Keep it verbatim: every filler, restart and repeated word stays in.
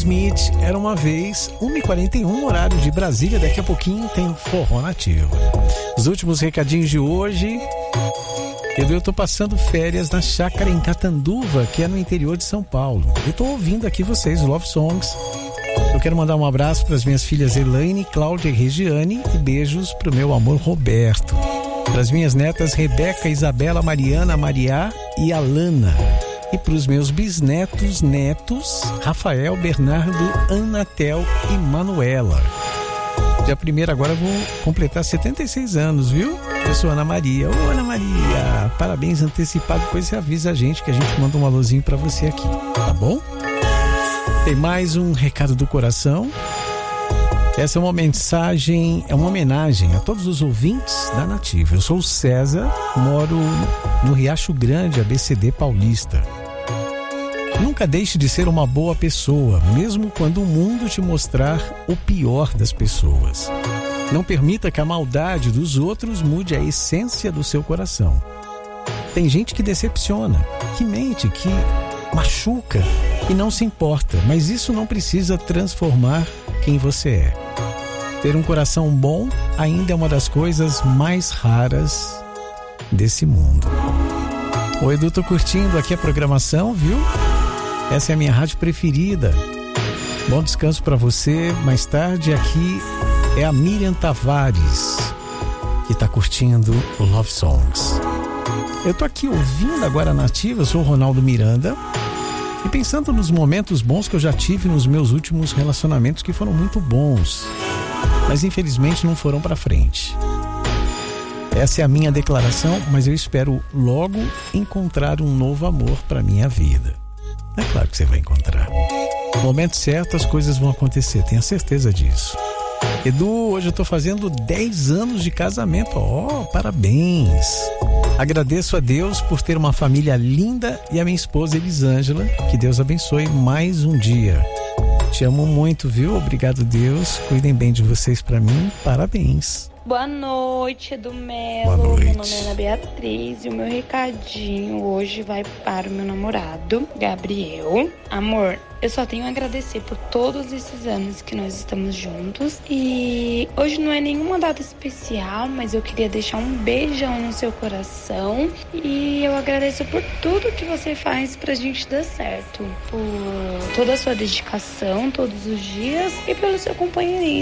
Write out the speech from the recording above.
Smith, Era Uma Vez, uma e quarenta e um, horário de Brasília. Daqui a pouquinho tem Forró Nativo. Os últimos recadinhos de hoje. Eu tô passando férias na chácara em Catanduva, que é no interior de São Paulo. Eu tô ouvindo aqui vocês, Love Songs. Eu quero mandar um abraço para as minhas filhas Elaine, Cláudia e Regiane, e beijos pro meu amor Roberto. Para as minhas netas Rebeca, Isabela, Mariana, Maria e Alana. E para os meus bisnetos, netos, Rafael, Bernardo, Anatel e Manuela. Dia primeiro agora eu vou completar setenta e seis anos, viu? Eu sou Ana Maria. Ô, Ana Maria, parabéns antecipado. Depois você avisa a gente que a gente manda um alôzinho pra você aqui, tá bom? Tem mais um recado do coração. Essa é uma mensagem, é uma homenagem a todos os ouvintes da Nativa. Eu sou o César, moro no Riacho Grande, A B C D Paulista. Nunca deixe de ser uma boa pessoa, mesmo quando o mundo te mostrar o pior das pessoas. Não permita que a maldade dos outros mude a essência do seu coração. Tem gente que decepciona, que mente, que machuca e não se importa, mas isso não precisa transformar quem você é. Ter um coração bom ainda é uma das coisas mais raras desse mundo. Oi, Edu, tô curtindo aqui a programação, viu? Essa é a minha rádio preferida. Bom descanso para você. Mais tarde aqui é a Miriam Tavares, que tá curtindo o Love Songs. Eu tô aqui ouvindo agora a Nativa, eu sou o Ronaldo Miranda, e pensando nos momentos bons que eu já tive nos meus últimos relacionamentos, que foram muito bons, mas infelizmente não foram para frente. Essa é a minha declaração, mas eu espero logo encontrar um novo amor para minha vida. É claro que você vai encontrar. No momento certo as coisas vão acontecer, tenha certeza disso. Edu, hoje eu tô fazendo dez anos de casamento. Ó, oh, parabéns. Agradeço a Deus por ter uma família linda e a minha esposa Elisângela. Que Deus abençoe mais um dia. Te amo muito, viu? Obrigado, Deus. Cuidem bem de vocês pra mim. Parabéns. Boa noite, Edu Melo. Boa noite. Meu nome é Ana Beatriz e o meu recadinho hoje vai para o meu namorado, Gabriel. Amor, eu só tenho a agradecer por todos esses anos que nós estamos juntos. E hoje não é nenhuma data especial, mas eu queria deixar um beijão no seu coração. E eu agradeço por tudo que você faz pra gente dar certo. Por toda a sua dedicação todos os dias e pelo seu companheirismo.